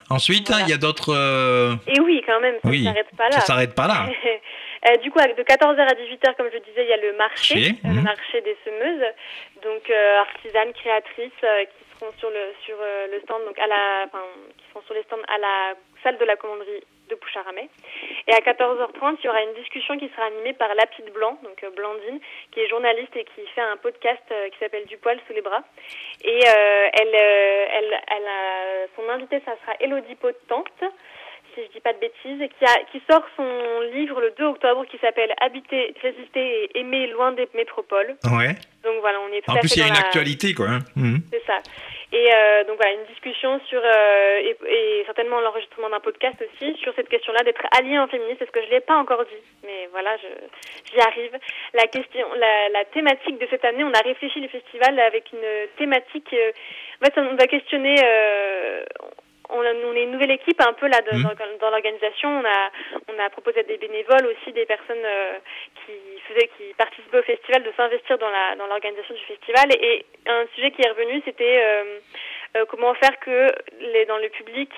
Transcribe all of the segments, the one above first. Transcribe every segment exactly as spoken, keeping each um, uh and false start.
Ensuite, Voilà. il y a d'autres... euh, Et oui, quand même, ça ne Oui, s'arrête pas là. ça s'arrête pas là. Euh, du coup, de quatorze heures à dix-huit heures, comme je disais, il y a le marché, Marché, euh, le mhm. marché des semeuses. Donc, euh, artisanes, créatrices euh, qui seront sur le sur euh, le stand, donc à la, enfin, qui seront sur les stands à la salle de la commanderie de Poucharamais. Et à quatorze heures trente, il y aura une discussion qui sera animée par Lapide Blanc, donc euh, Blandine, qui est journaliste et qui fait un podcast euh, qui s'appelle Du poil sous les bras. Et euh, elle, euh, elle, elle a, son invitée, ça sera Élodie Potente, si je dis pas de bêtises, qui, a, qui sort son livre le deux octobre qui s'appelle Habiter, résister et aimer loin des métropoles. Ouais. Donc voilà, on est tout En à plus, fait il y a dans une la... actualité, quoi. Hein. Mhm. C'est ça. Et euh, donc voilà, une discussion sur, euh, et, et certainement l'enregistrement d'un podcast aussi, sur cette question-là d'être allié en féministe. Est-ce que je l'ai pas encore dit? Mais voilà, je, j'y arrive. La question, la, la thématique de cette année, on a réfléchi le festival avec une thématique... Euh, en fait, on va questionner... Euh, On, a, on est une nouvelle équipe un peu là de, Mmh. dans, dans l'organisation. On a, on a proposé à des bénévoles aussi, des personnes euh, qui faisaient, qui participaient au festival, de s'investir dans la, dans l'organisation du festival. Et, et un sujet qui est revenu, c'était euh, euh, comment faire que les, dans le public,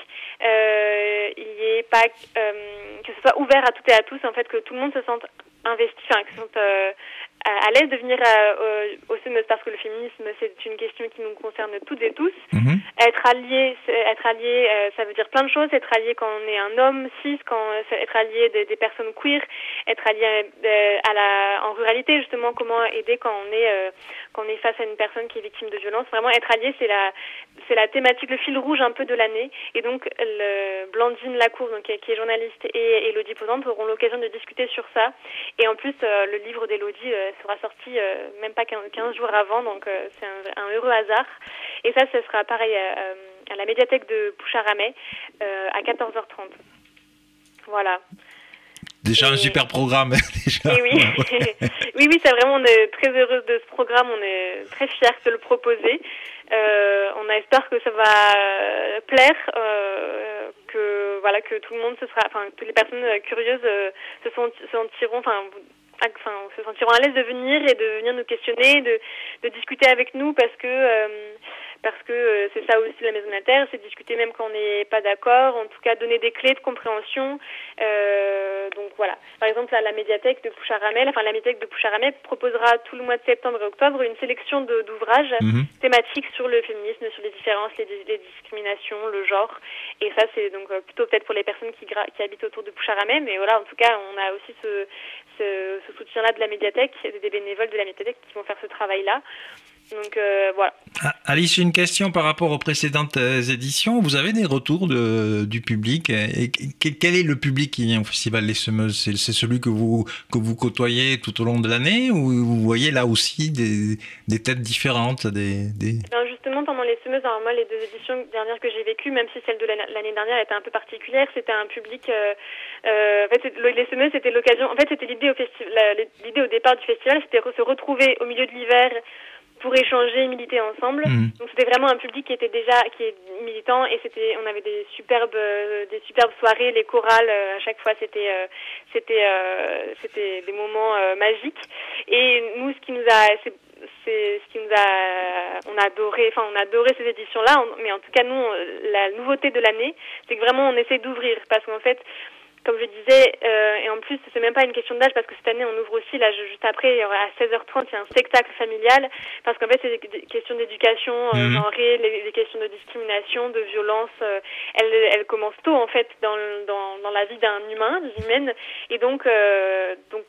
euh, il y ait pas euh, que ce soit ouvert à toutes et à tous, en fait, que tout le monde se sente investi, enfin, que se sente euh, à l'aise de venir euh, au semeuses, parce que le féminisme, c'est une question qui nous concerne toutes et tous. Mmh. Être allié, être allié, euh, ça veut dire plein de choses. Être allié quand on est un homme cis, quand être allié des, des personnes queer, être allié euh, à la, en ruralité justement, comment aider quand on est euh, quand on est face à une personne qui est victime de violence. Vraiment, être allié, c'est la c'est la thématique, le fil rouge un peu de l'année. Et donc, le, Blandine Lacour, donc qui est journaliste, et Élodie Potente auront l'occasion de discuter sur ça. Et en plus, euh, le livre d'Élodie euh, sera sorti euh, même pas quinze jours avant, donc euh, c'est un, un heureux hasard. Et ça, ce sera pareil euh, à la médiathèque de Poucharamais euh, à quatorze heures trente. Voilà. Déjà et... un super programme. Déjà. Et oui, oui, oui, c'est vraiment, on est très heureuse de ce programme, on est très fiers de le proposer. Euh, on espère que ça va plaire, euh, que voilà, que tout le monde se sera, enfin, toutes les personnes curieuses euh, se, sont, se sentiront, enfin, enfin, se sentiront à l'aise de venir et de venir nous questionner, de, de discuter avec nous, parce que euh, parce que euh, c'est ça aussi la Maison de la Terre, c'est discuter même quand on n'est pas d'accord, en tout cas donner des clés de compréhension. Euh, donc voilà. Par exemple, là, la médiathèque de Poucharamais, enfin la médiathèque de Poucharamais proposera tout le mois de septembre et octobre une sélection de, d'ouvrages mmh. thématiques sur le féminisme, sur les différences, les, les discriminations, le genre. Et ça, c'est donc euh, plutôt peut-être pour les personnes qui, gra- qui habitent autour de Poucharamais, mais voilà, en tout cas, on a aussi ce, ce, ce soutien-là de la médiathèque, des bénévoles de la médiathèque qui vont faire ce travail-là. Donc euh, voilà. Alice, une question par rapport aux précédentes éditions. Vous avez des retours de, du public et quel est le public qui vient au Festival Les Semeuses? C'est, c'est celui que vous, que vous côtoyez tout au long de l'année, ou vous voyez là aussi des, des têtes différentes des, des... Non, justement, pendant Les Semeuses, alors moi, les deux éditions dernières que j'ai vécues, même si celle de l'année dernière était un peu particulière, c'était un public... Euh, euh, en fait, Les Semeuses, c'était l'occasion... En fait, c'était l'idée au, festival, l'idée au départ du festival, c'était se retrouver au milieu de l'hiver pour échanger, militer ensemble. Mmh. Donc c'était vraiment un public qui était déjà qui est militant, et c'était on avait des superbes euh, des superbes soirées, les chorales euh, à chaque fois c'était euh, c'était euh, c'était des moments euh, magiques. Et nous, ce qui nous a c'est, c'est ce qui nous a on a adoré enfin on a adoré ces éditions là, mais en tout cas nous la nouveauté de l'année, c'est que vraiment on essaie d'ouvrir, parce qu'en fait, comme je disais, euh, et en plus, c'est même pas une question d'âge, parce que cette année, on ouvre aussi, là, juste après, il y aura à seize heures trente, il y a un spectacle familial, parce qu'en fait, c'est des questions d'éducation euh, mmh. genrée, les, les questions de discrimination, de violence, euh, elles, elles commencent tôt, en fait, dans, dans, dans la vie d'un humain, d'une humaine, et donc, euh, donc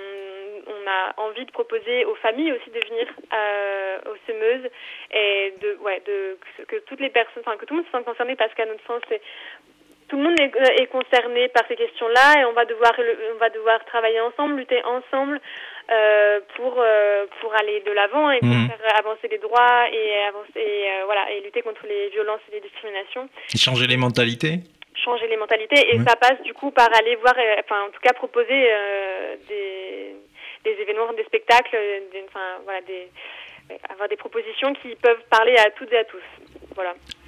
on, on a envie de proposer aux familles aussi de venir euh, aux semeuses, et de, ouais, de, que, que toutes les personnes, enfin, que tout le monde se sente concerné, parce qu'à notre sens, c'est tout le monde est, est concerné par ces questions-là, et on va devoir, on va devoir travailler ensemble, lutter ensemble euh, pour euh, pour aller de l'avant et pour mmh. faire avancer les droits et avancer, et, euh, voilà, et lutter contre les violences et les discriminations. Et changer les mentalités. Changer les mentalités, et oui. Ça passe du coup par aller voir, euh, enfin en tout cas proposer euh, des des événements, des spectacles, des, enfin voilà, des avoir des propositions qui peuvent parler à toutes et à tous. Voilà.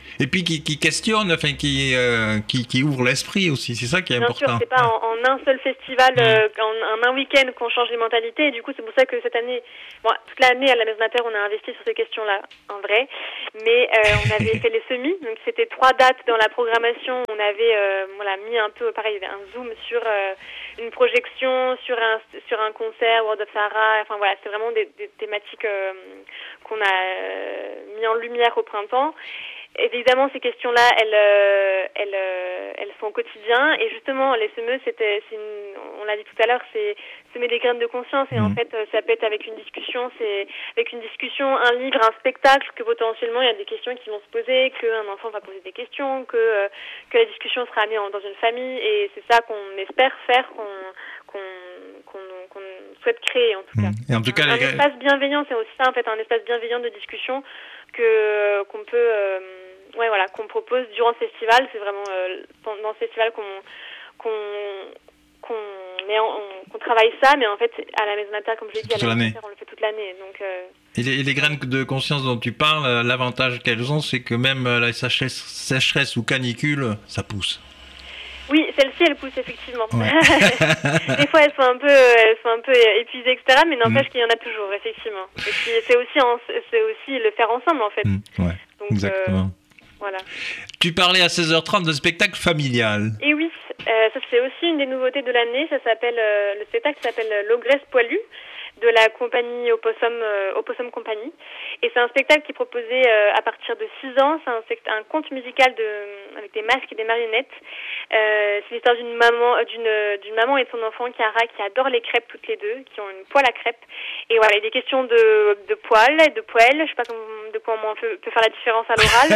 Et puis qui, qui questionne, enfin qui, euh, qui, qui ouvre l'esprit aussi, c'est ça qui est Bien important. sûr, c'est pas en, en un seul festival, mmh. euh, en, en un week-end qu'on change les mentalités. Et du coup, c'est pour ça que cette année, bon, toute l'année à la Maison de la Terre, on a investi sur ces questions-là, en vrai. Mais euh, on avait fait les semis, donc c'était trois dates dans la programmation. On avait euh, voilà, mis un peu, pareil, il y avait un zoom sur euh, une projection, sur un, sur un concert, World of Sahara. Enfin voilà, c'est vraiment des, des thématiques euh, qu'on a euh, mis en lumière au printemps. Évidemment, ces questions-là, elles, euh, elles, euh, elles sont au quotidien. Et justement, les semeuses, c'était, c'est une, on l'a dit tout à l'heure, c'est semer des graines de conscience. Et mmh. en fait, ça peut être avec une discussion, c'est avec une discussion, un livre, un spectacle, que potentiellement il y a des questions qui vont se poser, qu'un enfant va poser des questions, que euh, que la discussion sera amenée dans une famille. Et c'est ça qu'on espère faire, qu'on qu'on qu'on, qu'on souhaite créer en tout cas. Et en tout cas, un, les... un espace bienveillant, c'est aussi ça en fait, un espace bienveillant de discussion que qu'on peut euh, ouais voilà qu'on propose durant ce festival. C'est vraiment euh, dans ce festival qu'on qu'on qu'on met en, on, qu'on travaille ça, mais en fait à la Maison de la Terre, comme je l'ai dit, à la Maison de la Terre, on le fait toute l'année. Donc euh... et, les, et les graines de conscience dont tu parles, l'avantage qu'elles ont, c'est que même la sécheresse, sécheresse ou canicule, ça pousse. Oui, celle-ci, elle pousse effectivement. Ouais. Des fois, elles sont un peu, elles sont un peu épuisées, et cetera. Mais n'empêche mmh. qu'il y en a toujours, effectivement. Et puis, c'est aussi, en, c'est aussi le faire ensemble, en fait. Mmh. Ouais. Donc, exactement. Euh, voilà. Tu parlais à seize heures trente de spectacle familial. Et oui, euh, ça c'est aussi une des nouveautés de l'année. Ça s'appelle, euh, le spectacle s'appelle l'Ogresse Poilue, de la compagnie Opossum, euh, Opossum Company. Et c'est un spectacle qui est proposé euh, à partir de six ans. C'est un, un conte musical de, avec des masques et des marionnettes. Euh, c'est l'histoire d'une maman, d'une, d'une maman et de son enfant, Chiara, qui adorent les crêpes toutes les deux, qui ont une poêle à crêpes. Et voilà, il est des questions de, de poêle et de poêle. Je sais pas comment, de quoi on peut, peut faire la différence à l'oral.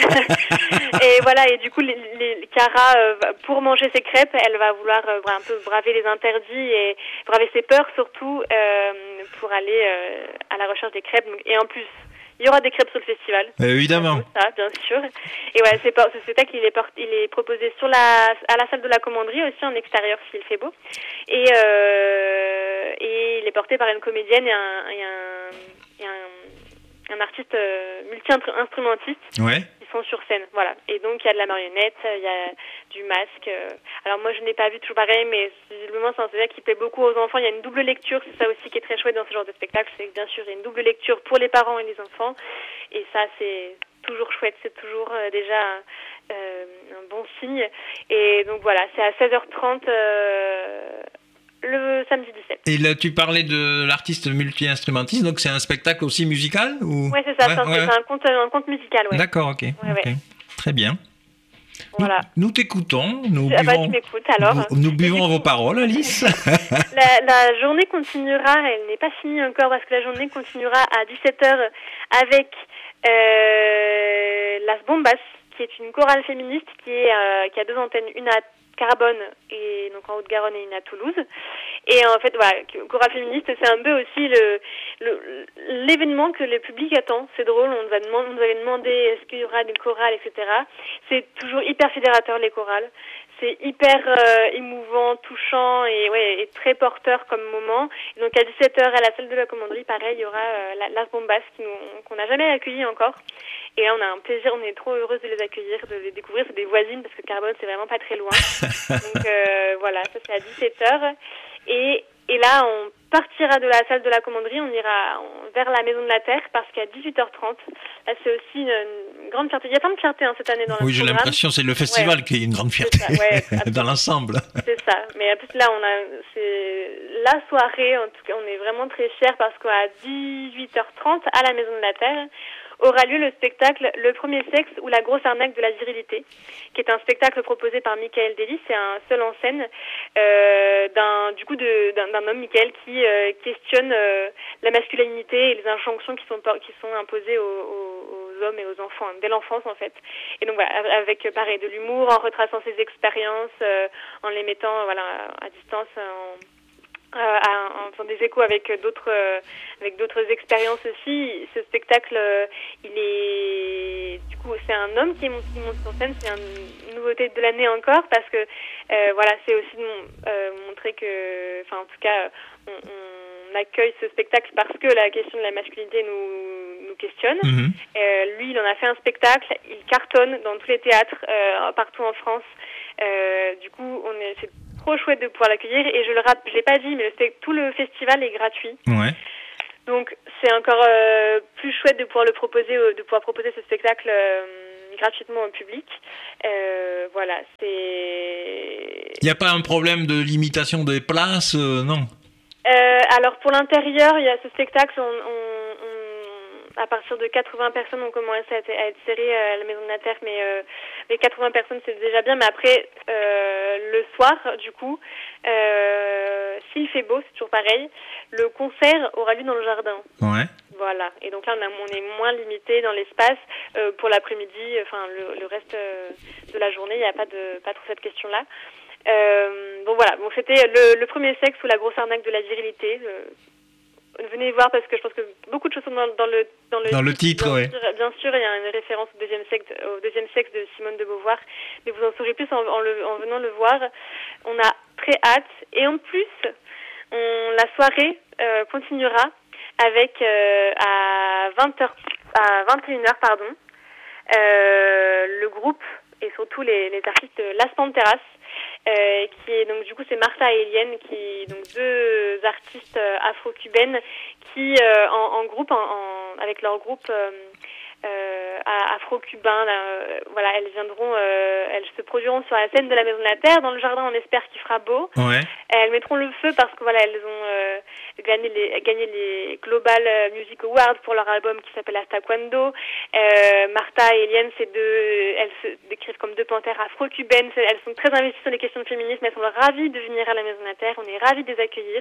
Et voilà, et du coup, les, les, Chiara, euh, pour manger ses crêpes, elle va vouloir euh, un peu braver les interdits et braver ses peurs surtout, euh, pour aller euh, à la recherche des crêpes. Et en plus, il y aura des crêpes sur le festival. Évidemment. Ça, bien sûr. Et voilà, c'est pas, ce spectacle, il est, porté, il est proposé sur la, à la salle de la Commanderie, aussi en extérieur s'il fait beau. Et, euh, et il est porté par une comédienne et un, et un, et un, un artiste euh, multi-instrumentiste. Ouais. Sont sur scène, voilà. Et donc il y a de la marionnette, il y a du masque. Alors moi je n'ai pas vu toujours pareil, mais visiblement c'est un spectacle qui plaît beaucoup aux enfants. Il y a une double lecture, c'est ça aussi qui est très chouette dans ce genre de spectacle, c'est que bien sûr il y a une double lecture pour les parents et les enfants. Et ça c'est toujours chouette, c'est toujours euh, déjà euh, un bon signe. Et donc voilà, c'est à seize heures trente euh, le samedi dix-sept. Et là, tu parlais de l'artiste multi-instrumentiste, donc c'est un spectacle aussi musical ou... Oui, c'est ça, ouais, c'est, un, ouais. c'est un conte, un conte musical. Ouais. D'accord, ok. Ouais, okay. Ouais. Très bien. Voilà. Nous, nous t'écoutons, nous ah buvons, bah, tu m'écoutes, alors. Nous, nous buvons vos paroles, Alice. la, la journée continuera, elle n'est pas finie encore, parce que la journée continuera à dix-sept heures avec euh, Las Bombas, qui est une chorale féministe qui, est, euh, qui a deux antennes, une à Carbone et donc en Haute-Garonne et une à Toulouse. Et en fait, voilà, chorale féministe, c'est un peu aussi le, le l'événement que le public attend. C'est drôle, on nous a demandé, on nous avait demandé est-ce qu'il y aura des chorales, et cetera. C'est toujours hyper fédérateur les chorales. C'est hyper euh, émouvant, touchant et ouais, et très porteur comme moment. Et donc à dix-sept heures à la salle de la Commanderie, pareil, il y aura euh, la, Las Bombas qui nous, qu'on n'a jamais accueilli encore. Et là, on a un plaisir, on est trop heureuse de les accueillir, de les découvrir. C'est des voisines parce que Carbone, c'est vraiment pas très loin. Donc euh, voilà, ça c'est à dix-sept heures. Et, et là, on partira de la salle de la Commanderie, on ira on, vers la Maison de la Terre parce qu'à dix-huit heures trente, là c'est aussi une, une grande fierté. Il y a plein de fierté hein, cette année dans le Oui, j'ai programme. l'impression c'est le festival ouais. qui est une grande fierté ça, ouais, dans l'ensemble. C'est ça. Mais en plus là, on a c'est la soirée. En tout cas, on est vraiment très fiers parce qu'à dix-huit heures trente, à la Maison de la Terre, aura lieu le spectacle Le Premier Sexe ou la grosse arnaque de la virilité, qui est un spectacle proposé par Michael Daly. C'est un seul en scène euh, d'un du coup de, d'un, d'un homme, Michael, qui euh, questionne euh, la masculinité et les injonctions qui sont qui sont imposées aux, aux, aux hommes et aux enfants dès l'enfance en fait. Et donc voilà, avec pareil de l'humour, en retraçant ses expériences, euh, en les mettant voilà à distance. En, Euh, en faisant des échos avec d'autres euh, avec d'autres expériences aussi. Ce spectacle, euh, il est du coup c'est un homme qui monte, qui monte sur scène. C'est une nouveauté de l'année encore parce que euh, voilà, c'est aussi de euh, montrer que, enfin en tout cas, on, on accueille ce spectacle parce que la question de la masculinité nous, nous questionne. Mmh. Euh, lui, il en a fait un spectacle, il cartonne dans tous les théâtres, euh, partout en France. Euh, du coup, on est, c'est trop chouette de pouvoir l'accueillir. Et je le rappelle, je l'ai pas dit, mais le, tout le festival est gratuit. Ouais. Donc, c'est encore euh, plus chouette de pouvoir le proposer, de pouvoir proposer ce spectacle euh, gratuitement au public. Euh, voilà, c'est... Il n'y a pas un problème de limitation des places, euh, non euh, Alors, pour l'intérieur, il y a ce spectacle, on, on, on, à partir de quatre-vingts personnes, on commence à être, à être serré à la Maison de la Terre, mais euh, les quatre-vingts personnes, c'est déjà bien. Mais après, euh, le soir, du coup, euh, s'il fait beau, c'est toujours pareil, le concert aura lieu dans le jardin. Ouais. Voilà, et donc là on, a, on est moins limité dans l'espace euh, pour l'après-midi, enfin le, le reste euh, de la journée, il n'y a pas de pas trop cette question-là. Euh, bon voilà, bon c'était le, le premier sexe ou la grosse arnaque de la virilité. Euh, venez voir parce que je pense que beaucoup de choses sont dans, dans le dans le dans le titre, bien ouais. Sûr, bien sûr, il y a une référence au deuxième sexe, au deuxième sexe de Simone de Beauvoir, mais vous en saurez plus en, en, le, en venant le voir. On a très hâte et en plus, on, la soirée euh, continuera. Avec euh, à vingt heures, à vingt et une heures pardon, euh, le groupe et surtout les, les artistes Las Panteras, euh, qui est donc du coup c'est Martha et Eliane, qui donc deux artistes afro-cubaines qui euh, en, en groupe, en, en, avec leur groupe euh, euh, afro-cubain, là, euh, voilà, elles viendront, euh, elles se produiront sur la scène de la Maison de la Terre. Dans le jardin, on espère qu'il fera beau. Ouais. Elles mettront le feu parce que voilà, elles ont euh, gagné les gagné les Global Music Awards pour leur album qui s'appelle Hasta Cuando. Euh, Martha et Eliane, c'est deux, elles se décrivent comme deux panthères afro-cubaines. Elles sont très investies sur les questions de féminisme. Elles sont ravies de venir à la Maison de la Terre. On est ravis de les accueillir.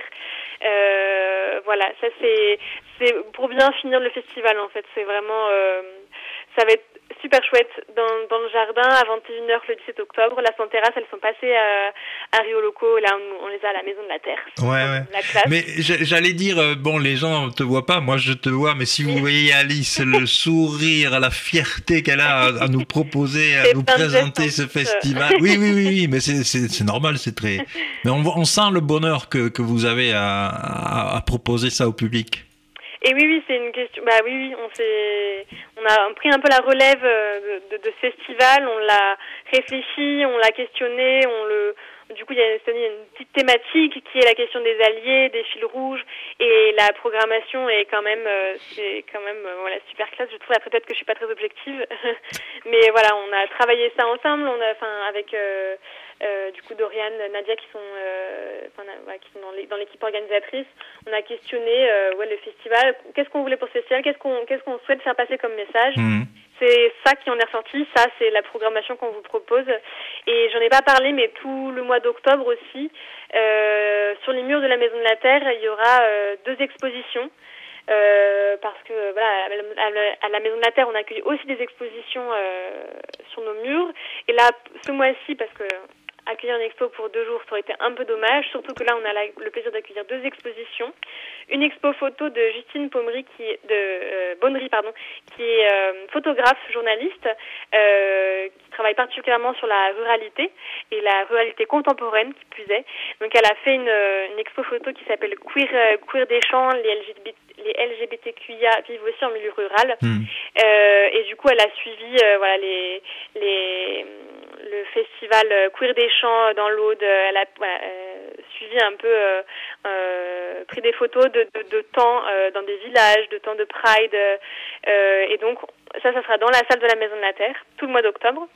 Euh, voilà, ça c'est c'est pour bien finir le festival en fait. C'est vraiment euh, ça va être super chouette dans, dans le jardin à vingt et une heures le dix-sept octobre. Las Panteras, elles sont passées à, à Rio Loco. Là, on, on les a à la Maison de la Terre. Ouais, ouais. La classe. Mais j'allais dire, bon, les gens te voient pas, moi je te vois, mais si vous voyez Alice, le sourire, la fierté qu'elle a à, à nous proposer, à nous présenter ce festival. Oui, oui, oui, oui, mais c'est, c'est, c'est normal, c'est très. Mais on, on sent le bonheur que, que vous avez à, à, à proposer ça au public. Et oui, oui, c'est une question. Bah oui, oui, on s'est, on a pris un peu la relève de, de, de ce festival. On l'a réfléchi, on l'a questionné, on le. Du coup, il y a une petite thématique qui est la question des alliés, des fils rouges, et la programmation est quand même, c'est quand même, voilà, super classe. Je trouve, après, peut-être que je suis pas très objective, mais voilà, on a travaillé ça ensemble. On a, enfin, avec euh, euh, du coup Dorian, Nadia, qui sont, euh, enfin, ouais, qui sont dans, les, dans l'équipe organisatrice. On a questionné, euh, ouais, le festival. Qu'est-ce qu'on voulait pour ce festival ? Qu'est-ce qu'on, qu'est-ce qu'on souhaite faire passer comme message ? Mmh. C'est ça qui en est ressorti, ça c'est la programmation qu'on vous propose. Et j'en ai pas parlé, mais tout le mois d'octobre aussi, euh, sur les murs de la Maison de la Terre, il y aura euh, deux expositions. Euh, parce que voilà, à la, à la Maison de la Terre, on accueille aussi des expositions euh, sur nos murs. Et là, ce mois-ci, parce que accueillir une expo pour deux jours, ça aurait été un peu dommage, surtout que là, on a la, le plaisir d'accueillir deux expositions. Une expo photo de Justine Pommery, qui est, de euh, Bonnery, pardon, qui est euh, photographe, journaliste, euh, qui travaille particulièrement sur la ruralité et la ruralité contemporaine, qui plus est. Donc, elle a fait une, une expo photo qui s'appelle Queer, euh, Queer des champs, les L G B T, les L G B T Q I A vivent aussi en milieu rural. Mmh. Euh, et du coup, elle a suivi euh, voilà les les le festival Queer des champs dans l'Aude. Elle a voilà, euh, suivi un peu, euh, euh, pris des photos de, de, de temps euh, dans des villages, de temps de Pride. Euh, et donc, ça, ça sera dans la salle de la Maison de la Terre, tout le mois d'octobre.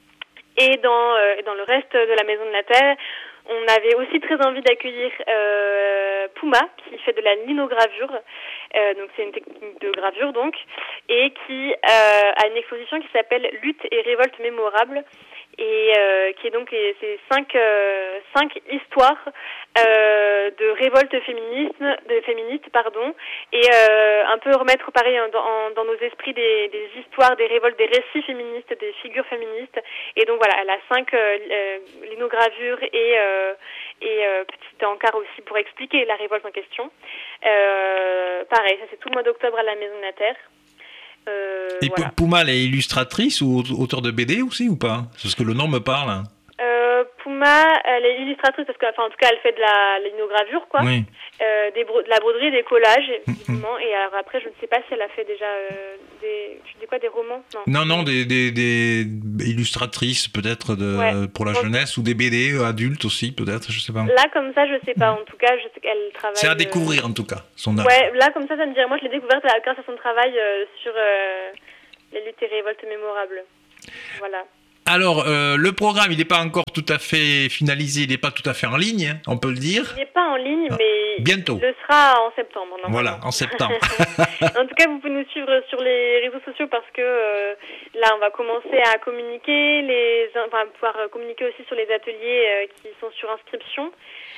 Et dans, euh, dans le reste de la Maison de la Terre, on avait aussi très envie d'accueillir euh, Puma, qui fait de la linogravure. Euh, donc c'est une technique de gravure donc, et qui euh, a une exposition qui s'appelle Lutte et révolte mémorable, et euh, qui est donc c'est cinq euh, cinq histoires euh, de révolte féminisme de féministes pardon, et euh, un peu remettre pareil dans, dans nos esprits des, des histoires, des révoltes, des récits féministes, des figures féministes. Et donc voilà, elle a cinq euh, linogravures et euh, et euh, petit encart aussi pour expliquer la révolte en question. Euh, pareil, ça c'est tout le mois d'octobre à la Maison de la Terre. Euh, et voilà. Puma, elle est illustratrice ou auteur de B D aussi ou pas ? Parce que le nom me parle. Euh, Puma Thomas, elle est illustratrice parce que, enfin, en tout cas, elle fait de la linogravure, quoi. Oui. Euh, des bro- de la broderie, des collages, évidemment. Et alors après, je ne sais pas si elle a fait déjà euh, des, tu dis quoi, des romans? Non. Non, non, des, des, des illustratrices peut-être de, Ouais. pour la Bon. jeunesse ou des B D adultes aussi peut-être, je sais pas. Là, comme ça, je sais pas. En tout cas, je sais qu'elle travaille. C'est à euh, découvrir en tout cas, son œuvre. Ouais, là, comme ça, ça me dirait. Moi, je l'ai découverte là, grâce à son travail euh, sur euh, les luttes et révoltes mémorables. Voilà. Alors, euh, le programme, il n'est pas encore tout à fait finalisé, il n'est pas tout à fait en ligne, on peut le dire. Il n'est pas en ligne, Ah, mais bientôt. il le sera en septembre. Voilà, en septembre. En tout cas, vous pouvez nous suivre sur les réseaux sociaux parce que euh, là, on va commencer à communiquer, les, enfin, pouvoir communiquer aussi sur les ateliers euh, qui sont sur inscription.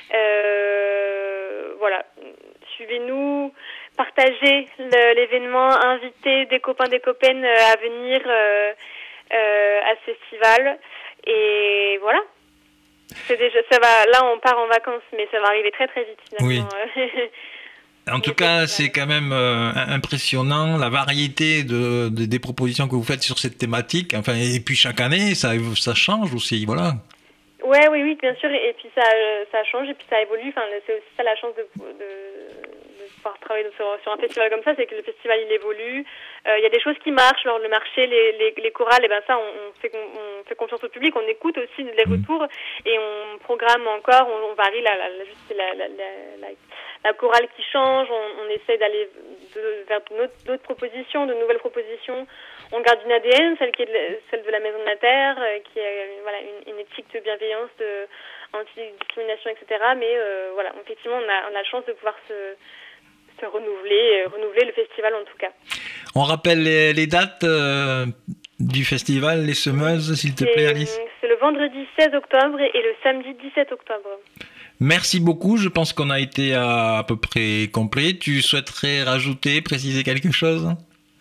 Euh, voilà, suivez-nous, partagez le, l'événement, invitez des copains, des copaines à venir euh, euh, à ce festival. Et voilà. C'est déjà, ça va, là, on part en vacances, mais ça va arriver très très vite finalement. Oui. En tout cas, c'est quand même euh, impressionnant la variété de, de, des propositions que vous faites sur cette thématique. Enfin, et puis chaque année, ça, ça change aussi, voilà. Ouais, oui, oui, bien sûr. Et, et puis ça, ça change et puis ça évolue. Enfin, c'est aussi ça la chance de, de, de pouvoir travailler sur, sur un festival comme ça, c'est que le festival il évolue. Il euh, y a des choses qui marchent. Genre le marché, les, les, les chorales, et ben ça, on, on fait on fait confiance au public, on écoute aussi les retours et on programme encore, on, on varie la la, juste la, la, la, la, la chorale qui change. On, on essaie d'aller de, vers d'autres, d'autres propositions, de nouvelles propositions. On garde une A D N, celle qui est de, celle de la Maison de la Terre, euh, qui est voilà une, une éthique de bienveillance, de anti-discrimination, et cetera. Mais euh, voilà, effectivement, on a, on a la chance de pouvoir se, se renouveler, euh, renouveler le festival en tout cas. On rappelle les, les dates euh, du festival, les semeuses, s'il te plaît, Alice. C'est le vendredi seize octobre et le samedi dix-sept octobre. Merci beaucoup, je pense qu'on a été à, à peu près complet. Tu souhaiterais rajouter, préciser quelque chose ?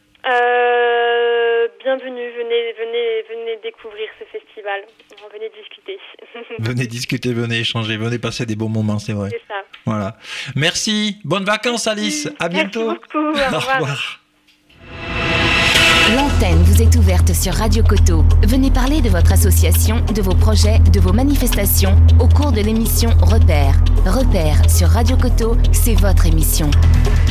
Euh, bienvenue, venez, venez, venez découvrir ce festival. Venez discuter. Venez discuter, venez échanger, venez passer des bons moments, c'est vrai. C'est ça. Voilà. Merci. Bonnes vacances, Alice. À bientôt. Merci beaucoup. Au revoir. Au revoir. L'antenne vous est ouverte sur Radio Coteau. Venez parler de votre association, de vos projets, de vos manifestations au cours de l'émission Repère. Repère sur Radio Coteau, c'est votre émission.